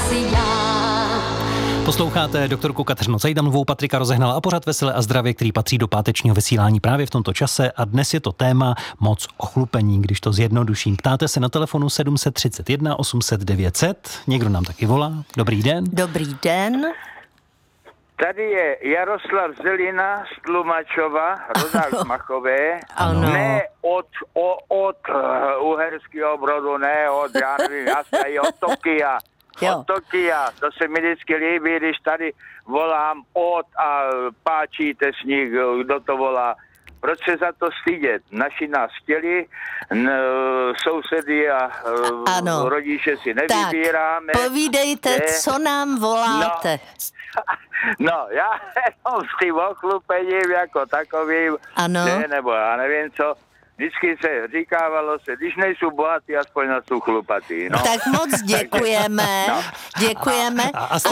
si já. Posloucháte doktorku Kateřinu Cejdanovou, Patrika Rozehnala a pořad Veselé a zdravě, který patří do pátečního vysílání právě v tomto čase a dnes je to téma moc ochlupení, když to zjednoduším. Ptáte se na telefonu 731 800 900, někdo nám taky volá. Dobrý den. Dobrý den. Tady je Jaroslav Zelina z Tlumačova, rodák z Machové. Ano. Ne od Uherského Brodu, ne od, já nevím, asi od Tokia. Jo. Od Tokia, to se mi vždycky líbí, když tady volám a páčíte s nich, kdo to volá. Proč se za to stydět? Naši nás chtěli, sousedy a rodiče si nevybíráme. Tak, povídejte, co nám voláte. No, já jenom s tím ochlupením jako takovým, nebo já nevím co, vždycky se říkávalo se, když nejsou bohatý, aspoň na jsou chlupatý. No. Tak moc děkujeme. Děkujeme.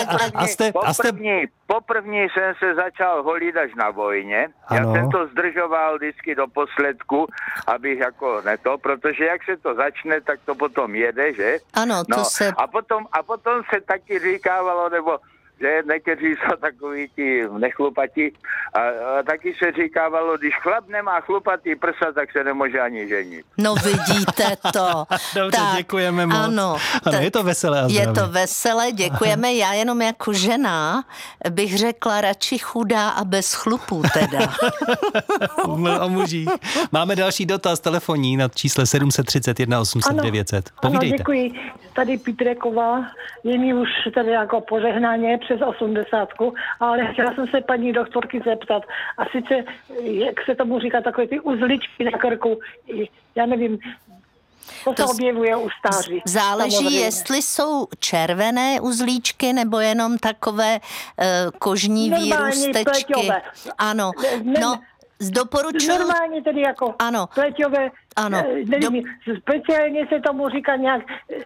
Poprvní jsem se začal holit až na vojně. Ano. Já jsem to zdržoval vždycky do posledku, abych jako protože jak se to začne, tak to potom jede, že? Ano, to se... A potom se taky říkávalo, nebo že někteří jsou takový ti nechlupatí a taky se říkávalo, když chlap nemá chlupatý prsa, tak se nemůže ani ženit. No vidíte to. Dobře, tak, děkujeme moc. Ano, je to veselé a zdravě. Je to veselé, děkujeme. Já jenom jako žena bych řekla radši chudá a bez chlupů teda. A muží. Máme další dotaz telefonní na čísle 731 800 900. Povídejte. Ano, děkuji. Tady Pítreková, je mi už tady jako požehnaně přes 80, ale chtěla jsem se paní doktorky zeptat. A sice, jak se tomu říká, takové ty uzličky na krku, já nevím, to se objevuje u stáří. Záleží, samozřejmě. jestli jsou červené uzlíčky nebo jenom takové kožní výrůstečky. Pleťové. Ano, doporučuji. Normálně tedy jako pleťové, nevím, speciálně se tomu říká nějak,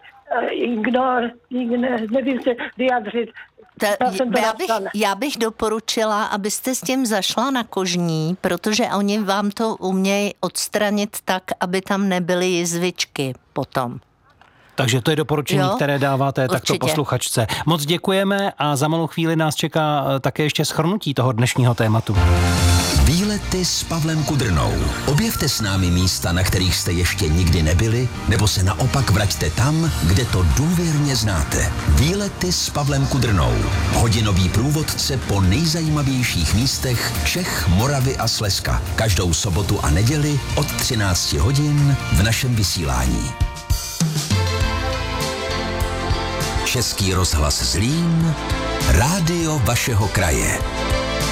nevím se vyjadřit. Já bych doporučila, abyste s tím zašla na kožní, protože oni vám to umějí odstranit tak, aby tam nebyly jizvičky potom. Takže to je doporučení, které dáváte takto posluchačce. Moc děkujeme a za malou chvíli nás čeká také ještě shrnutí toho dnešního tématu. Výlety s Pavlem Kudrnou. Objevte s námi místa, na kterých jste ještě nikdy nebyli, nebo se naopak vraťte tam, kde to důvěrně znáte. Výlety s Pavlem Kudrnou. Hodinový průvodce po nejzajímavějších místech Čech, Moravy a Slezska. Každou sobotu a neděli od 13 hodin v našem vysílání. Český rozhlas Zlín, rádio vašeho kraje.